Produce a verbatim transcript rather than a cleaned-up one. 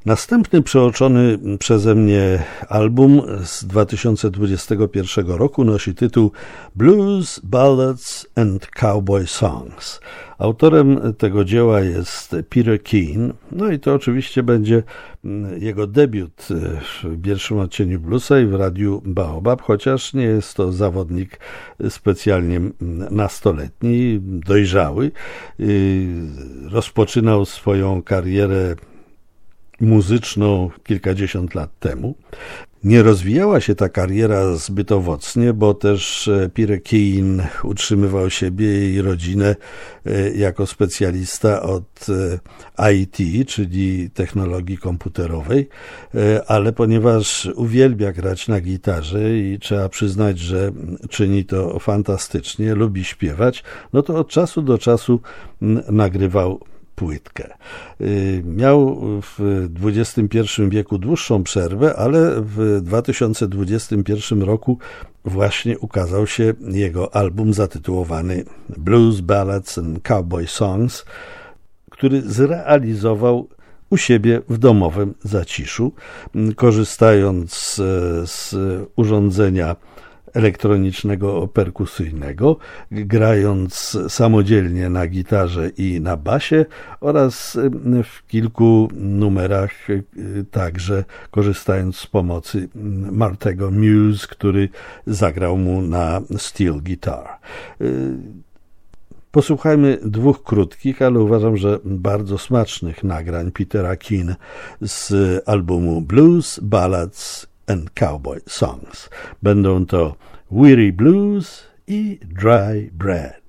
Następny przeoczony przeze mnie album z dwa tysiące dwudziestego pierwszego roku nosi tytuł Blues, Ballads and Cowboy Songs. Autorem tego dzieła jest Peter Keane, no i to oczywiście będzie jego debiut w pierwszym odcieniu bluesa i w radiu Baobab, chociaż nie jest to zawodnik specjalnie nastoletni, dojrzały. Rozpoczynał swoją karierę muzyczną kilkadziesiąt lat temu. Nie rozwijała się ta kariera zbyt owocnie, bo też Peter Keane utrzymywał siebie i rodzinę jako specjalista od I T, czyli technologii komputerowej, ale ponieważ uwielbia grać na gitarze i trzeba przyznać, że czyni to fantastycznie, lubi śpiewać, no to od czasu do czasu nagrywał płytkę. Miał w dwudziestym pierwszym wieku dłuższą przerwę, ale w dwa tysiące dwudziestym pierwszym roku właśnie ukazał się jego album zatytułowany Blues, Ballads and Cowboy Songs, który zrealizował u siebie w domowym zaciszu, korzystając z urządzenia elektronicznego perkusyjnego, grając samodzielnie na gitarze i na basie oraz w kilku numerach także korzystając z pomocy Martego Muse, który zagrał mu na steel guitar. Posłuchajmy dwóch krótkich, ale uważam, że bardzo smacznych nagrań Petera Keane z albumu Blues, Ballads and Cowboy Songs. Będą to Weary Blues i Dry Bread.